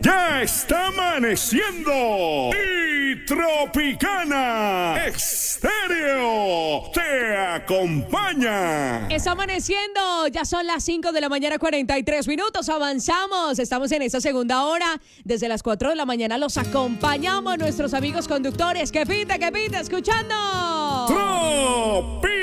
Ya está amaneciendo y Tropicana Estéreo te acompaña. Está amaneciendo, ya son las 5 de la mañana, 43 minutos, avanzamos, estamos en esta segunda hora, desde las 4 de la mañana los acompañamos nuestros amigos conductores, que pinta, escuchando Tropicana